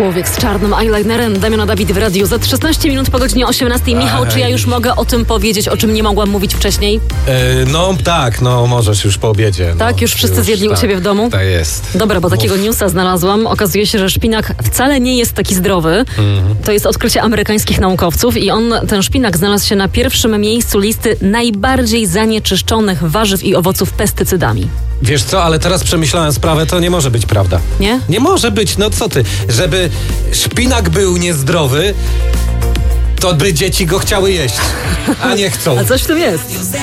Człowiek z czarnym eyelinerem, Damian Dawid w radiu. Za 16 minut po godzinie 18. Michał, czy ja już mogę o tym powiedzieć, o czym nie mogłam mówić wcześniej? Możesz już po obiedzie. Tak, już wszyscy zjedli u ciebie w domu? Tak jest. Dobra, bo takiego newsa znalazłam. Okazuje się, że szpinak wcale nie jest taki zdrowy. To jest odkrycie amerykańskich naukowców i ten szpinak znalazł się na pierwszym miejscu listy najbardziej zanieczyszczonych warzyw i owoców pestycydami. Wiesz co, ale teraz przemyślałem sprawę, to nie może być prawda. Nie? Nie może być, no co ty? Żeby szpinak był niezdrowy, to by dzieci go chciały jeść, a nie chcą. A coś w tym jest.